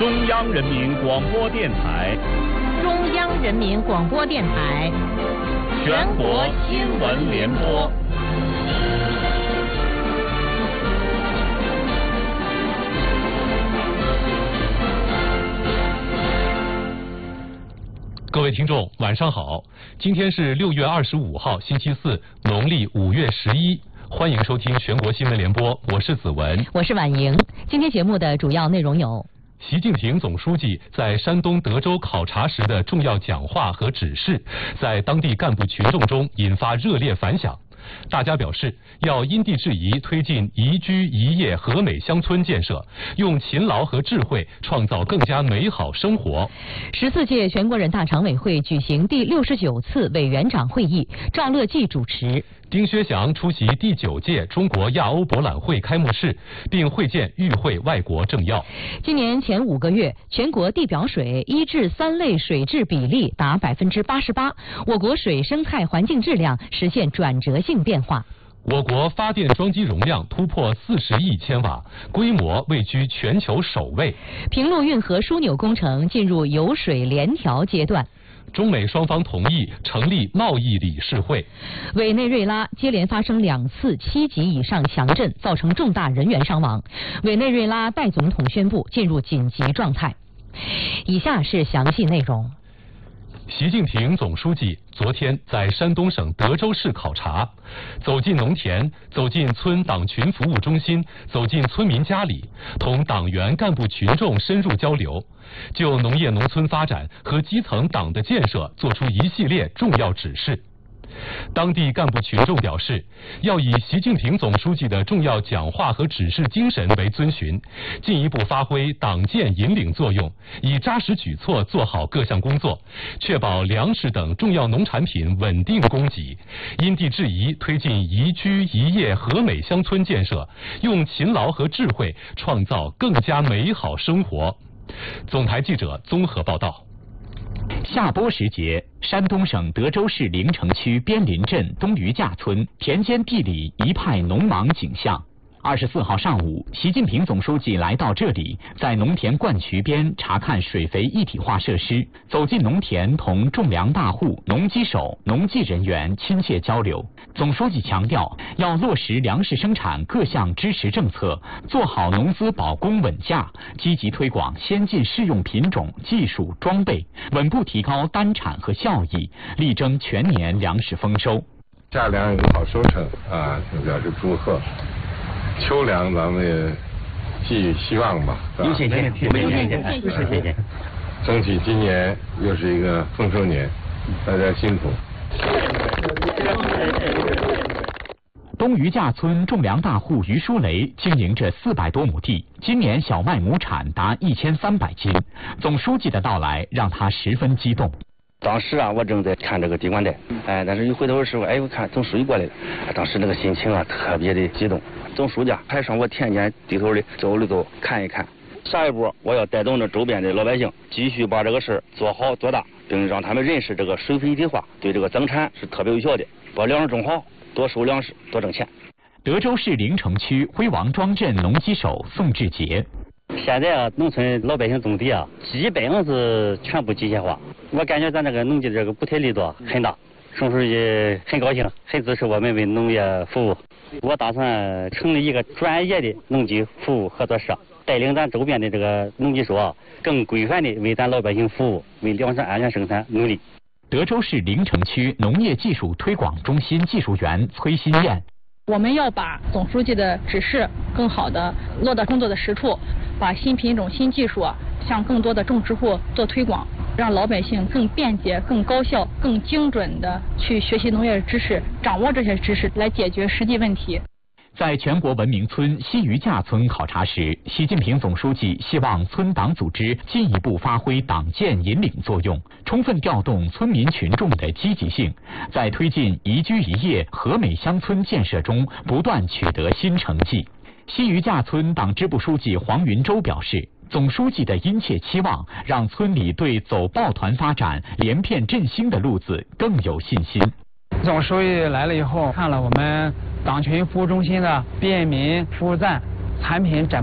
中央人民广播电台， 中央人民广播电台， 全国新闻联播。 各位听众，晚上好！今天是6月25号，星期四，农历5月11。欢迎收听全国新闻联播，我是子文， 我是婉莹。今天节目的主要内容有： 习近平总书记在山东德州考察时的重要讲话和指示，在当地干部群众中引发热烈反响。大家表示要因地制宜推进宜居宜业和美乡村建设，用勤劳和智慧创造更加美好生活。 14届全国人大常委会举行第69次委员长会议，赵乐际主持。 丁薛祥出席第9届中国亚欧博览会开幕式，并会见与会外国政要。 今年前5个月，全国地表水1至3类水质比例达88%，我国水生态环境质量实现转折性变化。 我国发电装机容量突破40亿千瓦，规模位居全球首位。 平陆运河枢纽工程进入油水联调阶段。 中美双方同意成立贸易理事会。 委内瑞拉接连发生2次7级以上强震，造成重大人员伤亡。委内瑞拉代总统宣布进入紧急状态。以下是详细内容。 习近平总书记昨天在山东省德州市考察，走进农田，走进村党群服务中心，走进村民家里，同党员干部群众深入交流，就农业农村发展和基层党的建设作出一系列重要指示。当地干部群众表示，要以习近平总书记的重要讲话和指示精神为遵循，进一步发挥党建引领作用，以扎实举措做好各项工作，确保粮食等重要农产品稳定供给，因地制宜推进宜居宜业和美乡村建设，用勤劳和智慧创造更加美好生活。总台记者综合报道。 下播时节，山东省德州市临城区边林镇东余架村田间地里一派农忙景象。24号上午，习近平总书记来到这里，在农田灌渠边查看水肥一体化设施，走进农田，同种粮大户、农机手、农技人员亲切交流。总书记强调，要落实粮食生产各项支持政策，做好农资保供稳价，积极推广先进适用品种、技术、装备，稳步提高单产和效益，力争全年粮食丰收。 夏粮有个好收成啊，就表示祝贺。秋粮咱们也寄予希望吧， 有信心，我们有信心。 争取今年又是一个丰收年，大家辛苦。 东余架村种粮大户于书雷经营着400多亩地，今年小麦亩产达1300斤。总书记的到来让他十分激动。 当时啊，我正在看这个地管带，但是一回头的时候，我看总书记过来了，当时那个心情啊特别的激动。总书记还上我田间地头里走了走，看一看。下一步我要带动着周边的老百姓，继续把这个事做好做大，并让他们认识这个水肥一体化对这个增产是特别有效的，把粮食种好，多收粮食，多挣钱。 德州市临城区辉王庄镇农机手宋志杰。 现在啊，农村老百姓种地啊，基本上是全部机械化。我感觉咱这个农机的这个补贴力度很大，宋书记很高兴，很支持我们为农业服务。我打算成立一个专业的农机服务合作社，带领咱周边的这个农机手啊，更规范的为咱老百姓服务，为粮食安全生产努力。 德州市临城区农业技术推广中心技术员崔新燕。 我们要把总书记的指示更好的落到工作的实处，把新品种、新技术向更多的种植户做推广，让老百姓更便捷、更高效、更精准的去学习农业知识，掌握这些知识来解决实际问题。 在全国文明村西余架村考察时，习近平总书记希望村党组织进一步发挥党建引领作用，充分调动村民群众的积极性，在推进宜居宜业和美乡村建设中不断取得新成绩。西余架村党支部书记黄云洲表示，总书记的殷切期望让村里对走抱团发展、连片振兴的路子更有信心。 总书记来了以后，看了我们党群服务中心的便民服务站产品展